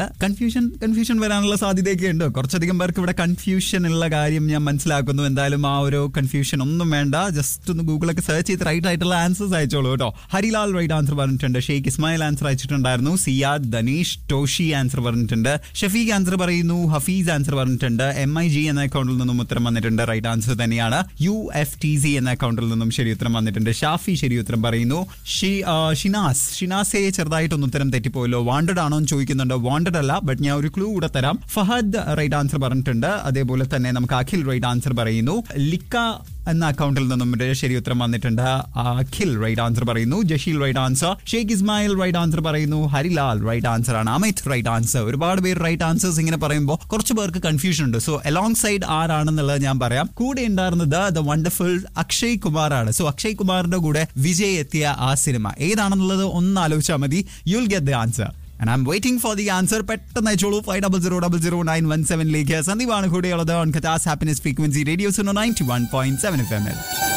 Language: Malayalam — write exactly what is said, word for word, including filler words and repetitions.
കൺഫ്യൂഷൻ കൺഫ്യൂഷൻ വരാനുള്ള സാധ്യതയൊക്കെ ഉണ്ട്. കുറച്ചധികം പേർക്ക് ഇവിടെ കൺഫ്യൂഷൻ ഉള്ള കാര്യം ഞാൻ മനസ്സിലാക്കുന്നു. എന്തായാലും ആ ഒരു കൺഫ്യൂഷൻ ഒന്നും വേണ്ട. ജസ്റ്റ് ഒന്ന് ഗൂഗിളൊക്കെ സെർച്ച് ചെയ്ത് റൈറ്റ് ആയിട്ടുള്ള ആൻസേഴ്സ് അയച്ചോളൂ കേട്ടോ. ഹരിലാൽ റൈറ്റ് ആൻസർ പറഞ്ഞിട്ടുണ്ട്. ഷെയ്ഖ് ഇസ്മായിൽ ആൻസർ അയച്ചിട്ടുണ്ടായിരുന്നു. സിയാദ്, ധനീഷ്, ടോഷി ആൻസർ പറഞ്ഞിട്ടുണ്ട്. ഷഫീഖ് ആൻസർ പറയുന്നു. ഹഫീസ് ആൻസർ പറഞ്ഞിട്ടുണ്ട്. എം ഐ ജി എന്ന അക്കൗണ്ടിൽ നിന്നും ഉത്തരം വന്നിട്ടുണ്ട്. റൈറ്റ് ആൻസർ തന്നെയാണ്. യു എഫ് ടി സി എന്ന അക്കൗണ്ടിൽ നിന്നും ശരി ഉത്തരം വന്നിട്ടുണ്ട്. ഷാഫി ശരി ഉത്തരം പറയുന്നു. ഷിനാസ് ഷിനാസെ ചെറുതായിട്ടൊന്ന് ഉത്തരം തെറ്റിപ്പോയല്ലോ. വാണ്ടഡ് ആണോ എന്ന് ചോദിക്കുന്നുണ്ട്. വാണ്ടഡ് അല്ല, ബട്ട് ഞാൻ ഒരു ക്ലൂ കൂടെ തരാം. ഫഹദ് റൈറ്റ് ആൻസർ പറഞ്ഞിട്ടുണ്ട്. അതേപോലെ തന്നെ നമുക്ക് അഖിൽ റൈറ്റ് ആൻസർ പറയുന്നു. ലിക്ക എന്ന അക്കൗണ്ടിൽ നിന്നും ശരി ഉത്തരം വന്നിട്ടുണ്ട്. അഖിൽ റൈറ്റ് ആൻസർ പറയുന്നു. Jasheel right answer. Sheikh Ismail right answer പറയുന്നു. ഹരിലാൽ റൈറ്റ് ആൻസർ ആണ്. Amit right answer. ഒരുപാട് പേര് റൈറ്റ് ആൻസേഴ്സ് ഇങ്ങനെ പറയുമ്പോൾ കുറച്ച് പേർക്ക് കൺഫ്യൂഷൻ ഉണ്ട്. സോ അലോങ് സൈഡ് ആരാണെന്നുള്ളത് ഞാൻ പറയാം. കൂടെ ഉണ്ടായിരുന്നത് ദ വണ്ടർഫുൾ അക്ഷയ് കുമാർ ആണ്. സോ അക്ഷയ് കുമാറിന്റെ കൂടെ വിജയ് എത്തിയ ആ സിനിമ ഏതാണെന്നുള്ളത് ഒന്ന് ആലോചിച്ചാൽ മതി. You'll get the answer. And I'm waiting for the answer. പെട്ടെന്ന് അയച്ചോളൂ. Five double zero double zero nine one സെവനിലേക്ക്. സന്ദീപാണ് കൂടെയുള്ളത് on കഥാസ് happiness frequency radio Suno ninety one point seven F M L.